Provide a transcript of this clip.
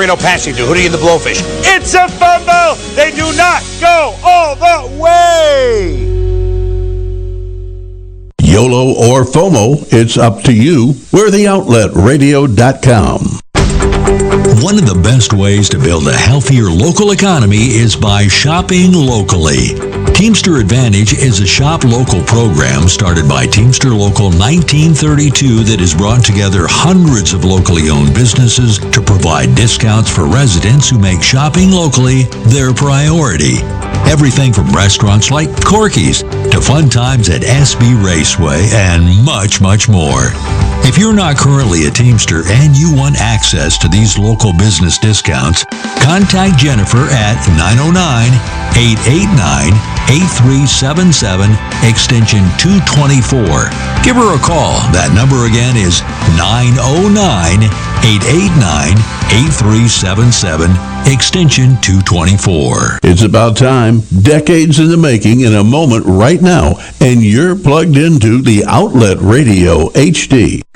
Marino passing to? Who do you in the Blowfish? It's a fumble! They do not go all the way! YOLO or FOMO, it's up to you. We're theoutletradio.com. One of the best ways to build a healthier local economy is by shopping locally. Teamster Advantage is a shop local program started by Teamster Local 1932 that has brought together hundreds of locally owned businesses to provide discounts for residents who make shopping locally their priority. Everything from restaurants like Corky's to fun times at SB Raceway and much, much more. If you're not currently a Teamster and you want access to these local business discounts, contact Jennifer at 909-889-8377, extension 224. Give her a call. That number again is 909-889-8377, extension 224. It's about time. Decades in the making in a moment right now, and you're plugged into the Outlet Radio HD.